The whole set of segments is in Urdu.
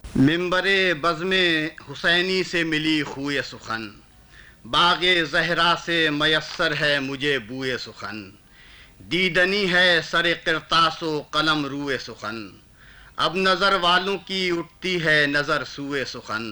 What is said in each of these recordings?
منبر بزم حسینی سے ملی خوئے سخن، باغ زہرا سے میسر ہے مجھے بوئے سخن، دیدنی ہے سر قرطاس و قلم روئے سخن، اب نظر والوں کی اٹھتی ہے نظر سوئے سخن،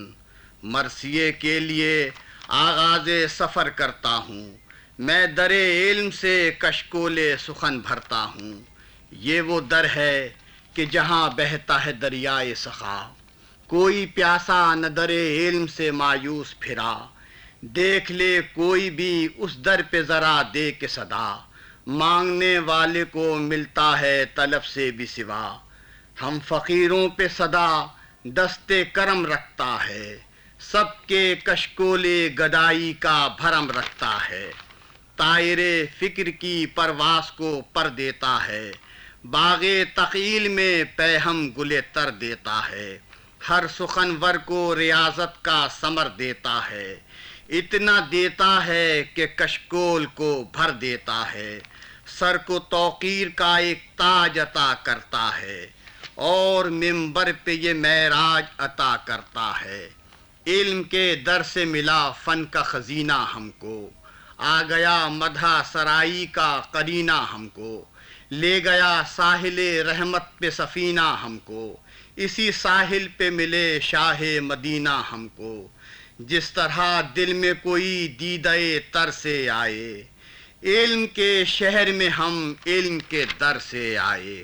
مرثیے کے لیے آغاز سفر کرتا ہوں، میں در علم سے کشکول سخن بھرتا ہوں، یہ وہ در ہے کہ جہاں بہتا ہے دریائے سخا، کوئی پیاسا نہ در علم سے مایوس پھرا، دیکھ لے کوئی بھی اس در پہ ذرا دے کے صدا، مانگنے والے کو ملتا ہے طلب سے بھی سوا، ہم فقیروں پہ صدا دست کرم رکھتا ہے، سب کے کشکول گدائی کا بھرم رکھتا ہے، طائر فکر کی پرواز کو پر دیتا ہے، باغ تقیل میں پیہم گل تر دیتا ہے، ہر سخنور کو ریاضت کا ثمر دیتا ہے، اتنا دیتا ہے کہ کشکول کو بھر دیتا ہے، سر کو توقیر کا ایک تاج عطا کرتا ہے، اور منبر پہ یہ معراج عطا کرتا ہے، علم کے در سے ملا فن کا خزینہ ہم کو، آ گیا مدح سرائی کا قرینہ ہم کو، لے گیا ساحل رحمت پہ سفینہ ہم کو، اسی ساحل پہ ملے شاہ مدینہ ہم کو، جس طرح دل میں کوئی دیدہ تر سے آئے، علم کے شہر میں ہم علم کے در سے آئے،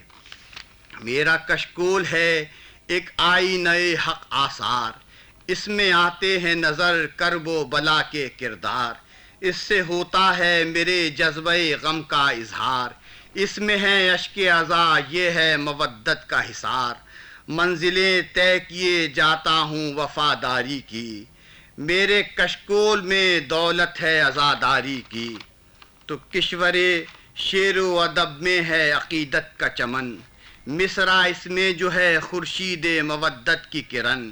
میرا کشکول ہے ایک آئینہ حق آثار، اس میں آتے ہیں نظر کرب و بلا کے کردار، اس سے ہوتا ہے میرے جذبہ غم کا اظہار، اس میں ہے اشک عزا یہ ہے مودت کا حصار، منزلیں طے کیے جاتا ہوں وفاداری کی، میرے کشکول میں دولت ہے عزاداری کی، تو کشور شعر و ادب میں ہے عقیدت کا چمن، مصرع اس میں جو ہے خورشید مودت کی کرن،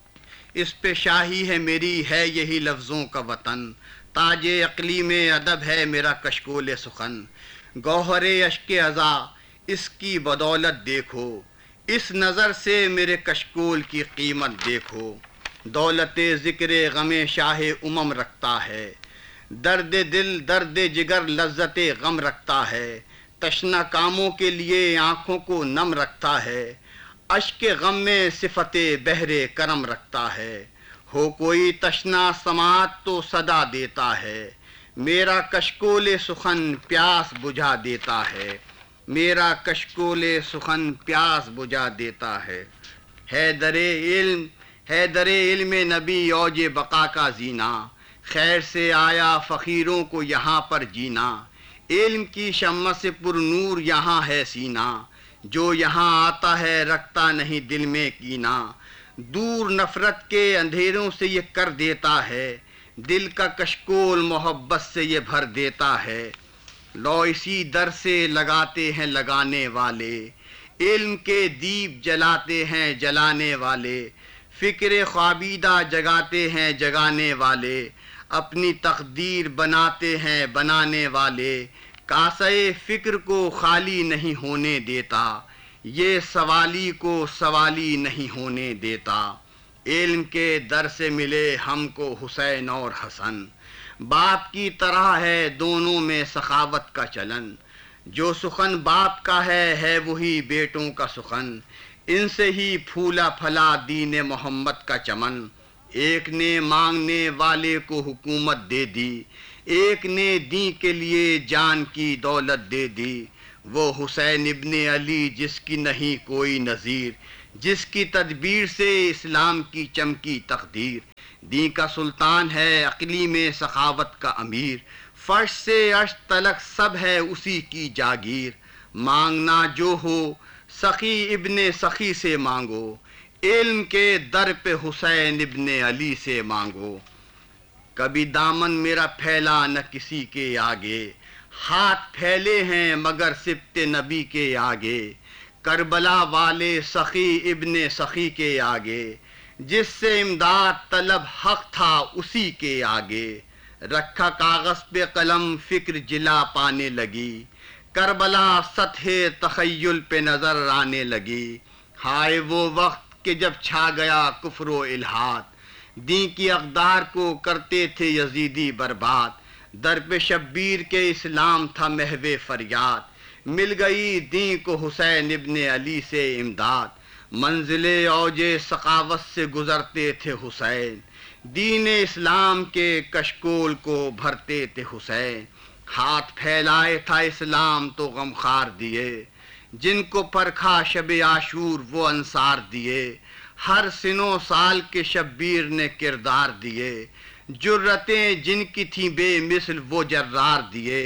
اس پہ شاہی ہے میری ہے یہی لفظوں کا وطن، تاج عقلی میں ادب ہے میرا کشکول سخن، گوہر اشک عزا اس کی بدولت دیکھو، اس نظر سے میرے کشکول کی قیمت دیکھو، دولت ذکر غم شاہ امم رکھتا ہے، درد دل درد جگر لذت غم رکھتا ہے، تشنا کاموں کے لیے آنکھوں کو نم رکھتا ہے، اشک غم میں صفت بحر کرم رکھتا ہے، ہو کوئی تشنا سماعت تو صدا دیتا ہے، میرا کشکول سخن پیاس بجھا دیتا ہے، میرا کشکول سخن پیاس بجھا دیتا ہے، ہے در علم نبی اوج بقا کا زینہ، خیر سے آیا فقیروں کو یہاں پر جینا، علم کی شمع سے پر نور یہاں ہے سینہ، جو یہاں آتا ہے رکھتا نہیں دل میں کینہ، دور نفرت کے اندھیروں سے یہ کر دیتا ہے، دل کا کشکول محبت سے یہ بھر دیتا ہے، لو اسی در سے لگاتے ہیں لگانے والے، علم کے دیپ جلاتے ہیں جلانے والے، فکر خوابیدہ جگاتے ہیں جگانے والے، اپنی تقدیر بناتے ہیں بنانے والے، کاسہ فکر کو خالی نہیں ہونے دیتا، یہ سوالی کو سوالی نہیں ہونے دیتا، علم کے در سے ملے ہم کو حسین اور حسن، باپ کی طرح ہے دونوں میں سخاوت کا چلن، جو سخن باپ کا ہے وہی بیٹوں کا سخن، ان سے ہی پھولا پھلا دین محمد کا چمن، ایک نے مانگنے والے کو حکومت دے دی، ایک نے دین کے لیے جان کی دولت دے دی، وہ حسین ابن علی جس کی نہیں کوئی نظیر، جس کی تدبیر سے اسلام کی چمکی تقدیر، دین کا سلطان ہے عقلی میں سخاوت کا امیر، فرش سے عرش تلک سب ہے اسی کی جاگیر، مانگنا جو ہو سخی ابن سخی سے مانگو، علم کے در پہ حسین ابن علی سے مانگو، کبھی دامن میرا پھیلا نہ کسی کے آگے، ہاتھ پھیلے ہیں مگر سبت نبی کے آگے، کربلا والے سخی ابن سخی کے آگے، جس سے امداد طلب حق تھا اسی کے آگے، رکھا کاغذ پہ قلم فکر جلا پانے لگی، کربلا سطح تخیل پہ نظر آنے لگی، ہائے وہ وقت کہ جب چھا گیا کفر و الحاد، دین کی اقدار کو کرتے تھے یزیدی برباد، در پہ شبیر کے اسلام تھا محو فریاد، مل گئی دین کو حسین ابن علی سے امداد، منزل اوج سخاوت سے گزرتے تھے حسین، دین اسلام کے کشکول کو بھرتے تھے حسین، ہاتھ پھیلائے تھا اسلام تو غمخار دیے، جن کو پرکھا شب عاشور وہ انصار دیے، ہر سنو سال کے شبیر نے کردار دیے، جرتیں جن کی تھیں بے مثل وہ جرار دیے،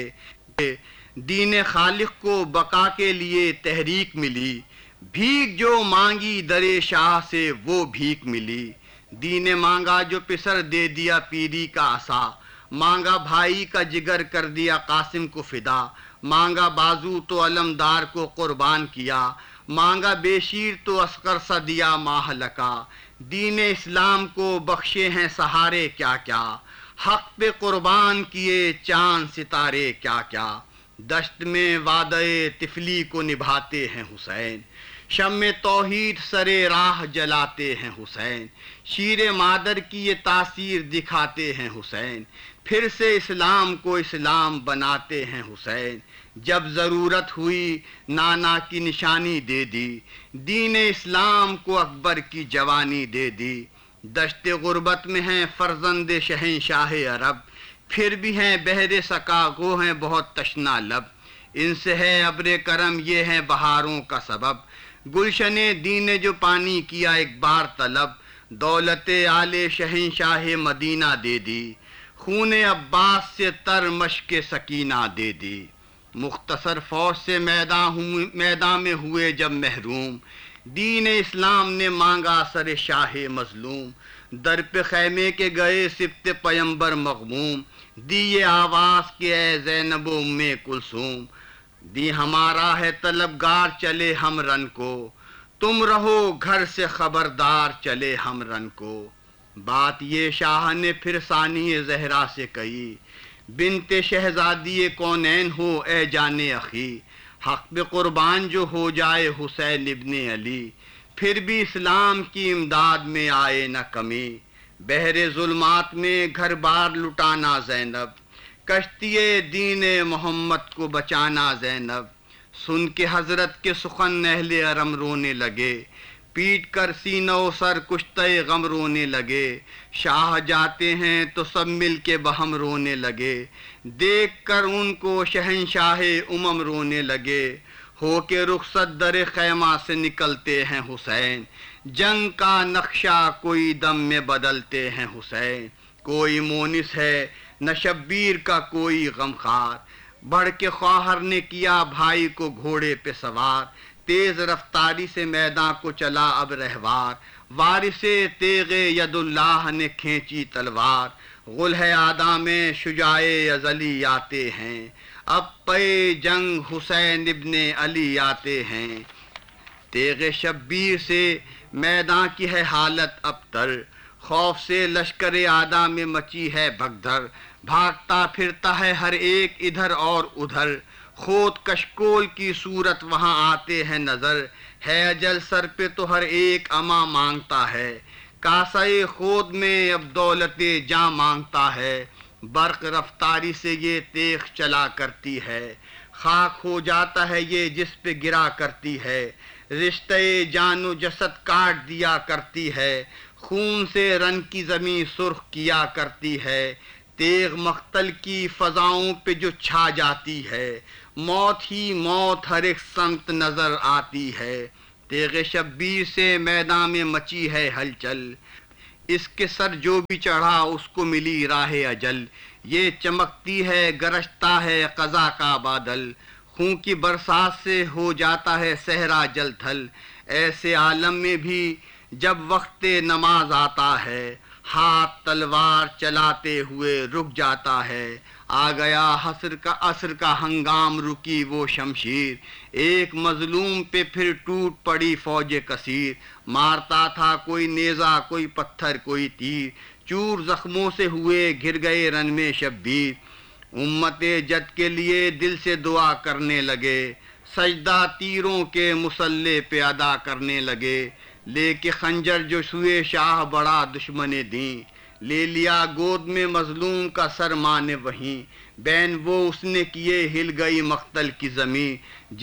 دین خالق کو بقا کے لیے تحریک ملی، بھیک جو مانگی در شاہ سے وہ بھیک ملی، دین مانگا جو پسر دے دیا پیری کا عصا، مانگا بھائی کا جگر کر دیا قاسم کو فدا، مانگا بازو تو علمدار کو قربان کیا، مانگا بے شیر تو اصغر سا دیا ماہلکا، دین اسلام کو بخشے ہیں سہارے کیا کیا، حق پہ قربان کیے چاند ستارے کیا کیا، دشت میں وعدہ طفلی کو نبھاتے ہیں حسین، شمع توحید سرے راہ جلاتے ہیں حسین، شیر مادر کی یہ تاثیر دکھاتے ہیں حسین، پھر سے اسلام کو اسلام بناتے ہیں حسین، جب ضرورت ہوئی نانا کی نشانی دے دی، دین اسلام کو اکبر کی جوانی دے دی، دشت غربت میں ہیں فرزند شہنشاہ عرب، پھر بھی ہیں بحر سکا گو ہیں بہت تشنا لب، ان سے ہے ابر کرم یہ ہیں بہاروں کا سبب، گلشن دین جو پانی کیا ایک بار طلب، دولت آل شہنشاہ مدینہ دے دی، خون عباس سے تر مشق سکینہ دے دی، مختصر فوج سے میدان میں ہوئے جب محروم، دین اسلام نے مانگا سر شاہ مظلوم، در پہ خیمے کے گئے سبت پیمبر مغموم، دی یہ آواز کہ اے زینب و ام کلثوم، دی ہمارا ہے طلبگار چلے ہم رن کو، تم رہو گھر سے خبردار چلے ہم رن کو، بات یہ شاہ نے پھر ثانی زہرا سے کہی، بنت شہزادی کونین ہو اے جان اخی، حق پہ قربان جو ہو جائے حسین ابن علی، پھر بھی اسلام کی امداد میں آئے نہ کمی، بحر ظلمات میں گھر بار لٹانا زینب، کشتی دین محمد کو بچانا زینب، سن کے حضرت کے سخن اہل حرم رونے لگے، پیٹ کر سینہ و سر کشتے غم رونے لگے، شاہ جاتے ہیں تو سب مل کے بہم رونے لگے، دیکھ کر ان کو شہنشاہ امم رونے لگے، ہو کے رخصت در خیمہ سے نکلتے ہیں حسین، جنگ کا نقشہ کوئی دم میں بدلتے ہیں حسین، کوئی مونس ہے نہ شبیر کا کوئی غمخوار، بڑھ کے خواہر نے کیا بھائی کو گھوڑے پہ سوار، تیز رفتاری سے میدان کو چلا اب رہوار، وارث تیغ ید اللہ نے کھینچی تلوار، غل ہے آدھا میں شجاع ازلی آتے ہیں، اب پے جنگ حسین ابن علی آتے ہیں، تیغ شبیر سے میدان کی ہے حالت اب تر، خوف سے لشکر آدھا میں مچی ہے بھگدڑ، بھاگتا پھرتا ہے ہر ایک ادھر اور ادھر، خود کشکول کی صورت وہاں آتے ہیں نظر، ہے اجل سر پہ تو ہر ایک اما مانگتا ہے، کاسے خود میں اب دولت جاں مانگتا ہے، برق رفتاری سے یہ تیغ چلا کرتی ہے، خاک ہو جاتا ہے یہ جس پہ گرا کرتی ہے، رشتہ جان و جسد کاٹ دیا کرتی ہے، خون سے رن کی زمین سرخ کیا کرتی ہے، تیغ مقتل کی فضاؤں پہ جو چھا جاتی ہے، موت ہی موت ہر ایک سمت نظر آتی ہے، تیغ شبیر سے میدان میں مچی ہے ہلچل، اس کے سر جو بھی چڑھا اس کو ملی راہ اجل، یہ چمکتی ہے گرجتا ہے قضا کا بادل، خون کی برسات سے ہو جاتا ہے صحرا جل تھل، ایسے عالم میں بھی جب وقت نماز آتا ہے، ہاتھ تلوار چلاتے ہوئے رک جاتا ہے، آ گیا عصر کا ہنگام، رکی وہ شمشیر، ایک مظلوم پہ پھر ٹوٹ پڑی فوج کثیر، مارتا تھا کوئی نیزہ کوئی پتھر کوئی تیر، چور زخموں سے ہوئے گر گئے رن میں شبیر، امت جد کے لیے دل سے دعا کرنے لگے، سجدہ تیروں کے مسلح پہ ادا کرنے لگے، لے کے خنجر جو سوئے شاہ بڑا دشمن دین، لے لیا گود میں مظلوم کا سر مانے وہیں، بین وہ اس نے کیے ہل گئی مقتل کی زمین،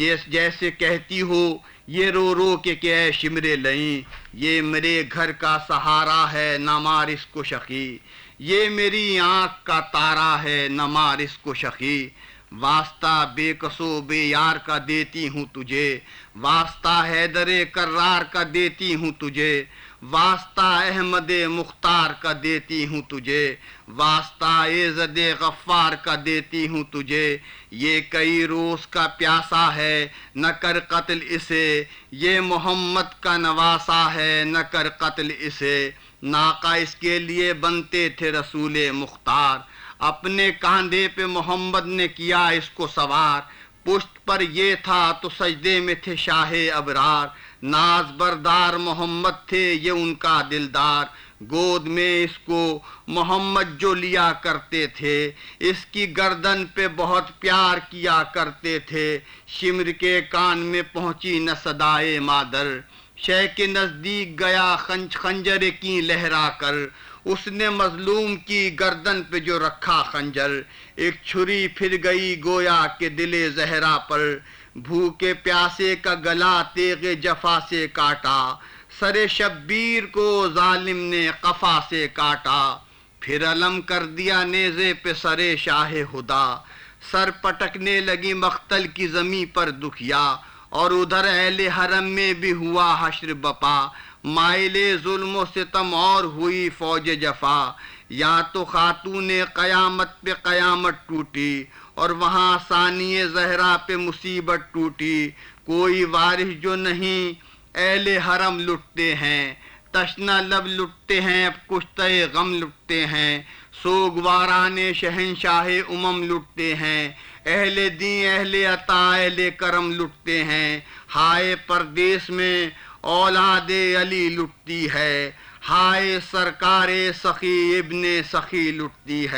جیسے کہتی ہو یہ رو رو کے کہ اے شمرے لئیں، یہ میرے گھر کا سہارا ہے نہ مار اس کو شقی، یہ میری آنکھ کا تارا ہے نہ مار اس کو شقی، واسطہ بے کسو بے یار کا دیتی ہوں تجھے، واسطہ حیدر کرار کا دیتی ہوں تجھے، واسطہ احمد مختار کا دیتی ہوں تجھے، واسطہ عزت غفار کا دیتی ہوں تجھے، یہ کئی روز کا پیاسا ہے نہ کر قتل اسے، یہ محمد کا نواسا ہے نہ کر قتل اسے، ناقہ اس کے لیے بنتے تھے رسول مختار، اپنے کاندھے پہ محمد نے کیا اس کو سوار، پشت پر یہ تھا تو سجدے میں تھے شاہ ابرار، ناز بردار محمد تھے یہ ان کا دلدار، گود میں اس کو محمد جو لیا کرتے تھے، اس کی گردن پہ بہت پیار کیا کرتے تھے، شمر کے کان میں پہنچی نہ صدائے مادر، شہ کے نزدیک گیا خنجر کی لہرا کر، اس نے مظلوم کی گردن پہ جو رکھا خنجر، ایک چھری پھر گئی گویا کہ دل زہرا پر، بھوکے پیاسے کا گلا تیغ جفا سے کاٹا، سر شبیر کو ظالم نے قفا سے کاٹا، پھر علم کر دیا نیزے پہ سر شاہ خدا، سر پٹکنے لگی مقتل کی زمیں پر دکھیا، اور ادھر اہل حرم میں بھی ہوا حشر بپا، مائل ظلم و ستم اور ہوئی فوج جفا، یا تو خاتون قیامت پہ قیامت ٹوٹی، اور وہاں ثانی زہرا پہ مصیبت ٹوٹی، کوئی وارث جو نہیں اہل حرم لٹتے ہیں، تشنہ لب لٹتے ہیں اب کشتہ غم لٹتے ہیں، سوگواران شہنشاہ امم لٹتے ہیں، اہل دین اہل عطا اہل کرم لٹتے ہیں، ہائے پردیس میں اولاد علی لٹتی ہے، ہائے سرکار سخی ابن سخی لٹتی ہے۔